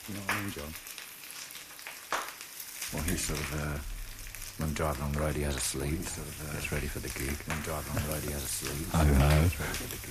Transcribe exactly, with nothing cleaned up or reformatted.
You know what I mean, John? Well, he's sort of, uh, when driving on the road he has a sleep, sort of, uh, gets ready for the gig. When driving on the road he has a sleep, Oh, no. gets ready for the gig.